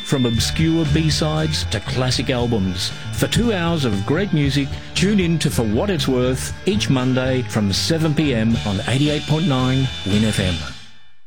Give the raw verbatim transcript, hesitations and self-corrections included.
from obscure B-sides to classic albums. For two hours of great music, tune in to For What It's Worth each Monday from seven p m on eighty-eight point nine Win F M.